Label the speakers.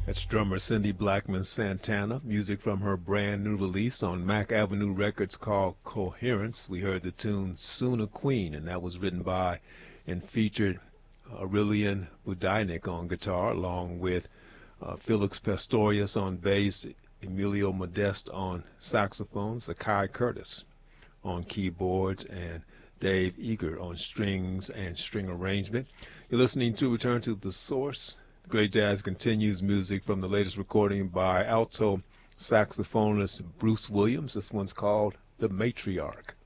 Speaker 1: That's drummer Cindy Blackman Santana, music from her brand new release on Mack Avenue Records called Coherence. We heard the tune Sooner Queen, and that was written by and featured Aurelian Budajnik on guitar, along with Felix Pastorius on bass, Emilio Modeste on saxophone, Zakai Curtis on keyboards, and Dave Eager on strings and string arrangement. You're listening to Return to the Source. Great Jazz continues, music from the latest recording by alto saxophonist Bruce Williams. This one's called The Matriarch.